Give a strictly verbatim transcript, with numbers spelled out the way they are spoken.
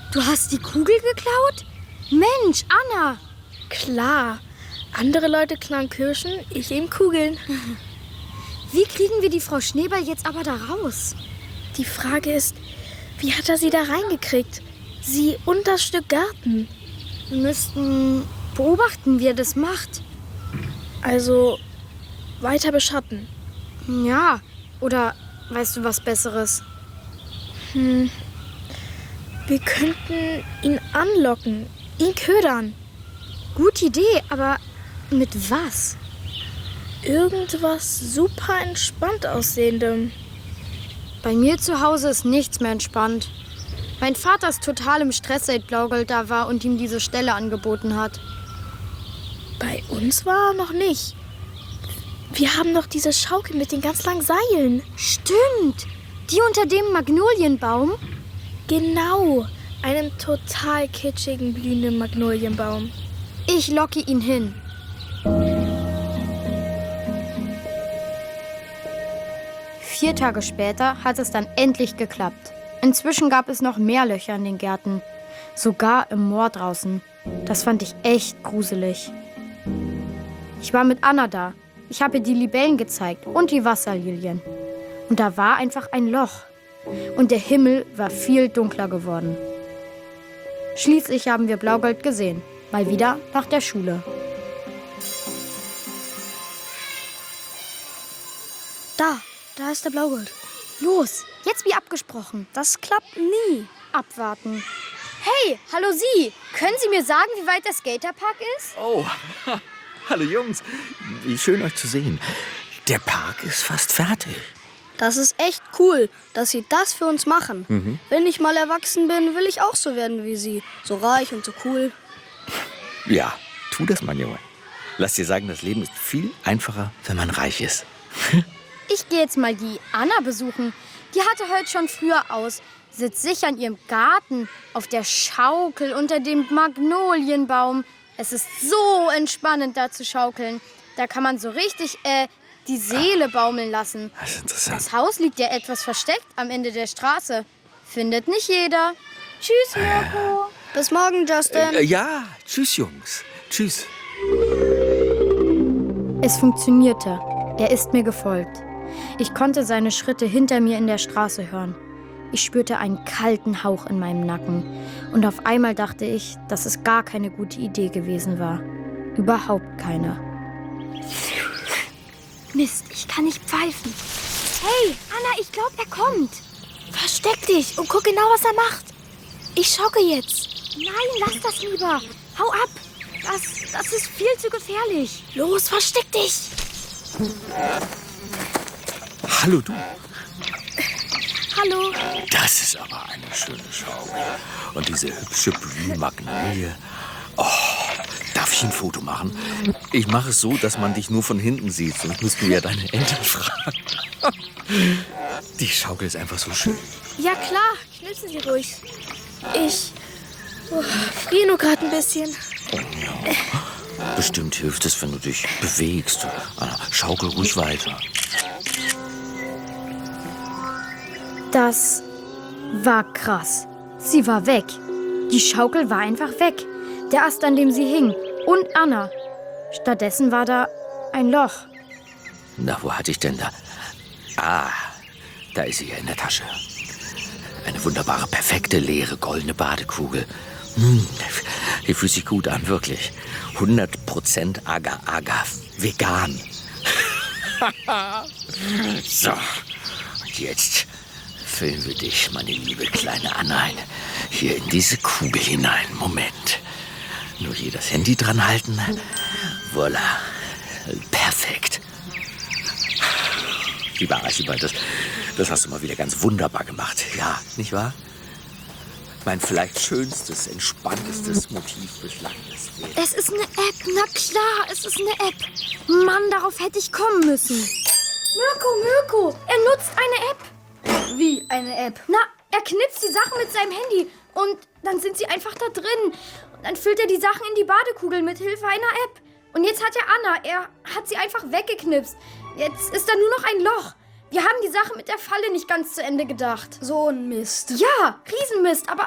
Du hast die Kugel geklaut? Mensch, Anna! Klar. Andere Leute klauen Kirschen, ich eben Kugeln. Wie kriegen wir die Frau Schneeball jetzt aber da raus? Die Frage ist, wie hat er sie da reingekriegt? Sie und das Stück Garten. Wir müssten beobachten, wie er das macht. Also weiter beschatten. Ja, oder weißt du was Besseres? Hm. Wir könnten ihn anlocken, ihn ködern. Gute Idee, aber mit was? Irgendwas super entspannt aussehendem. Bei mir zu Hause ist nichts mehr entspannt. Mein Vater ist total im Stress, seit Blaugold da war und ihm diese Stelle angeboten hat. Bei uns war er noch nicht. Wir haben noch diese Schaukel mit den ganz langen Seilen. Stimmt, die unter dem Magnolienbaum. Genau, einem total kitschigen, blühenden Magnolienbaum. Ich locke ihn hin. Vier Tage später hat es dann endlich geklappt. Inzwischen gab es noch mehr Löcher in den Gärten. Sogar im Moor draußen. Das fand ich echt gruselig. Ich war mit Anna da. Ich habe ihr die Libellen gezeigt und die Wasserlilien. Und da war einfach ein Loch. Und der Himmel war viel dunkler geworden. Schließlich haben wir Blaugold gesehen. Mal wieder nach der Schule. Da, da ist der Blaugold. Los, jetzt wie abgesprochen. Das klappt nie. Abwarten. Hey, hallo Sie. Können Sie mir sagen, wie weit der Skaterpark ist? Oh, hallo Jungs. Wie schön, euch zu sehen. Der Park ist fast fertig. Das ist echt cool, dass Sie das für uns machen. Mhm. Wenn ich mal erwachsen bin, will ich auch so werden wie Sie. So reich und so cool. Ja, tu das, mein Junge. Lass dir sagen, das Leben ist viel einfacher, wenn man reich ist. Ich gehe jetzt mal die Anna besuchen. Die hatte heute schon früher aus. Sitzt sicher in ihrem Garten, auf der Schaukel unter dem Magnolienbaum. Es ist so entspannend, da zu schaukeln. Da kann man so richtig, äh, die Seele baumeln lassen. Das ist interessant. Das Haus liegt ja etwas versteckt am Ende der Straße. Findet nicht jeder. Tschüss, Mirko. Bis morgen, Justin. Äh, ja, tschüss, Jungs. Tschüss. Es funktionierte. Er ist mir gefolgt. Ich konnte seine Schritte hinter mir in der Straße hören. Ich spürte einen kalten Hauch in meinem Nacken. Und auf einmal dachte ich, dass es gar keine gute Idee gewesen war. Überhaupt keine. Mist, ich kann nicht pfeifen. Hey, Anna, ich glaube, er kommt. Versteck dich und guck genau, was er macht. Ich schauke jetzt. Nein, lass das lieber. Hau ab. Das, das ist viel zu gefährlich. Los, versteck dich. Hallo, du. Hallo. Das ist aber eine schöne Schaukel. Und diese hübsche Blühmagnolie. Oh, darf ich ein Foto machen? Ich mache es so, dass man dich nur von hinten sieht. Sonst müssten wir ja deine Eltern fragen. Die Schaukel ist einfach so schön. Ja klar, schnipsen Sie ruhig. Ich oh, friere nur gerade ein bisschen. Oh, ja. Bestimmt hilft es, wenn du dich bewegst. Anna, schaukel ruhig weiter. Das war krass. Sie war weg. Die Schaukel war einfach weg. Der Ast, an dem sie hing. Und Anna. Stattdessen war da ein Loch. Na, wo hatte ich denn da? Ah, da ist sie ja in der Tasche. Eine wunderbare, perfekte, leere, goldene Badekugel. Hm, die fühlt sich gut an, wirklich. hundert Prozent Agar-Agar. Vegan. So, und jetzt füllen wir dich, meine liebe kleine Anna, hier in diese Kugel hinein. Moment. Nur hier das Handy dran halten. Voilà. Perfekt. Lieber Archibald, das, das hast du mal wieder ganz wunderbar gemacht. Ja, nicht wahr? Mein vielleicht schönstes, entspanntestes Motiv bislang ist. Es ist eine App, na klar, es ist eine App. Mann, darauf hätte ich kommen müssen. Mirko, Mirko, er nutzt eine App. Wie eine App? Na, er knipst die Sachen mit seinem Handy und dann sind sie einfach da drin. Und dann füllt er die Sachen in die Badekugel mit Hilfe einer App. Und jetzt hat er Anna, er hat sie einfach weggeknipst. Jetzt ist da nur noch ein Loch. Wir haben die Sache mit der Falle nicht ganz zu Ende gedacht. So ein Mist. Ja, Riesenmist, aber